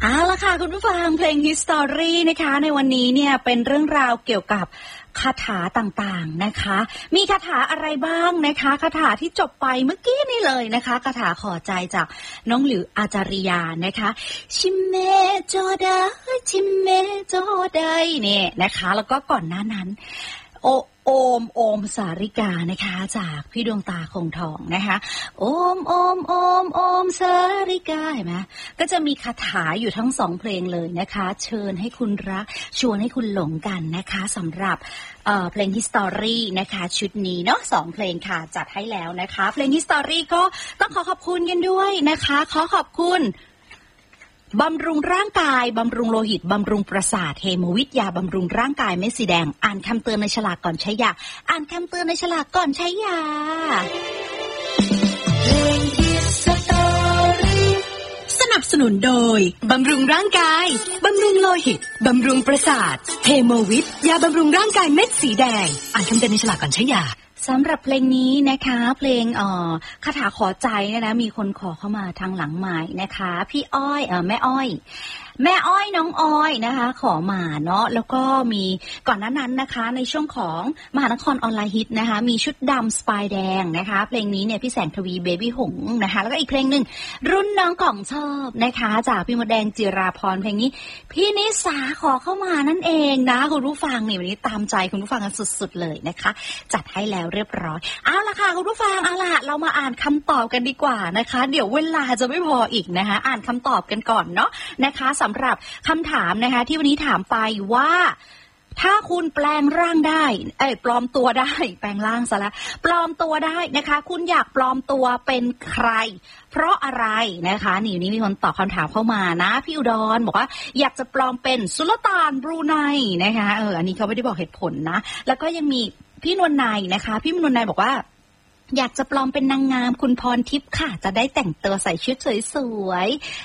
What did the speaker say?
เอาละค่ะคุณผู้ฟังเพลง History นะคะในวันนี้เนี่ยเป็นเรื่องราวเกี่ยวกับคาถาต่างๆนะคะมีคาถาอะไรบ้างนะคะคาถาที่จบไปเมื่อกี้นี่เลยนะคะคาถาขอใจจากน้องหลิวอาจาริยานะคะชิมเมโจไดชิมเมโจไดเนี่ยนะคะแล้วก็ก่อนหน้านั้นโอมสาริกานะคะจากพี่ดวงตาคงทองนะคะโอมสาริกาเห็นไหมก็จะมีคาถาอยู่ทั้งสองเพลงเลยนะคะเชิญให้คุณรักชวนให้คุณหลงกันนะคะสำหรับเพลง History นะคะชุดนี้เนาะ2เพลงค่ะจัดให้แล้วนะคะเพลง History ก็ต้องขอบคุณกันด้วยนะคะขอบคุณบำรุงร่างกายบำรุงโลหิตบำรุงประสาทเฮโมวิทยาบำรุงร่างกายเม็ดสีแดงอ่านคำเตือนในฉลากก่อนใช้ยาอ่านคำเตือนในฉลากก่อนใช้ยาสนับสนุนโดยบำรุงร่างกายบำรุงโลหิตบำรุงประสาทเฮโมวิทยาบำรุงร่างกายเม็ดสีแดงอ่านคำเตือนในฉลากก่อนใช้ยาสำหรับเพลงนี้นะคะเพลงคาถาขอใจเนี่ยนะมีคนขอเข้ามาทางหลังไมค์นะคะพี่อ้อยแม่อ้อยน้องอ้อยนะคะขอมาเนาะแล้วก็มีก่อนหน้านั้นนะคะในช่วงของมหานครออนไลน์ฮิตนะคะมีชุดดำสปายแดงนะคะเพลงนี้เนี่ยพี่แสงทวีเบบี้หงนะคะแล้วก็อีกเพลงหนึ่งรุ่นน้องของชอบนะคะจากพี่มดแดงจิราพรเพลงนี้พี่นิสาขอเข้ามานั่นเองนะคุณผู้ฟังนี่วันนี้ตามใจคุณผู้ฟังกันสุดๆเลยนะคะจัดให้แล้วเรียบร้อยเอาล่ะค่ะคุณผู้ฟังเอาล่ะเรามาอ่านคำตอบกันดีกว่านะคะเดี๋ยวเวลาจะไม่พออีกนะคะอ่านคำตอบกันก่อนเนาะนะคะสำหรับคำถามนะคะที่วันนี้ถามไปว่าถ้าคุณแปลงร่างได้ปลอมตัวได้แปลงร่างซะแล้วปลอมตัวได้นะคะคุณอยากปลอมตัวเป็นใครเพราะอะไรนะคะนี่มีคนตอบคำถามเข้ามานะพี่อุดรบอกว่าอยากจะปลอมเป็นสุลต่านบรูไนนะคะอันนี้เขาไม่ได้บอกเหตุผลนะแล้วก็ยังมีพี่นวลนายนะคะพี่นวลนายบอกว่าอยากจะปลอมเป็นนางงามคุณพรทิพย์ค่ะจะได้แต่งตัวใส่ชุดสวย